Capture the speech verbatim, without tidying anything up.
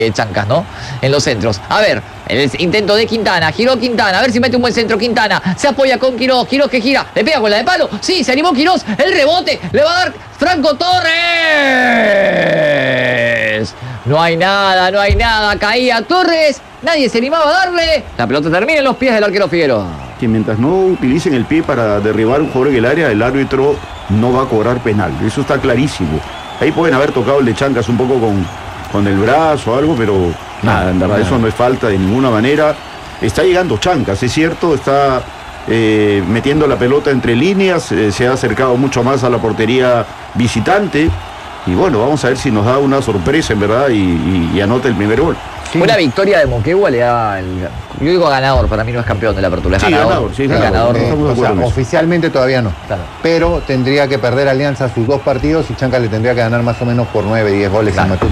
Chancas, ¿no? En los centros. A ver, el intento de Quintana, giró Quintana, a ver si mete un buen centro Quintana, se apoya con Quirós, Quirós que gira, le pega con la de palo, sí, se animó Quirós, el rebote, le va a dar Franco Torres. No hay nada, no hay nada, caía Torres, nadie se animaba a darle, la pelota termina en los pies del arquero Figueroa. Que mientras no utilicen el pie para derribar un jugador en el área, el árbitro no va a cobrar penal, eso está clarísimo. Ahí pueden haber tocado el de Chancas un poco con... con el brazo o algo, pero nada, en verdad eso no es falta de ninguna manera. Está llegando Chancas, es cierto, está eh, metiendo la pelota entre líneas, eh, se ha acercado mucho más a la portería visitante, y bueno, vamos a ver si nos da una sorpresa, en verdad, y, y, y anota el primer gol. Sí. Una victoria de Moquegua le da el... Yo digo ganador, para mí no es campeón de la apertura, es sí, ganador. ganador, sí, es ganador. ganador. Eh, o sea, oficialmente todavía no, claro. Pero tendría que perder Alianza sus dos partidos y Chancas le tendría que ganar más o menos por nueve, diez goles. Claro. En Matute.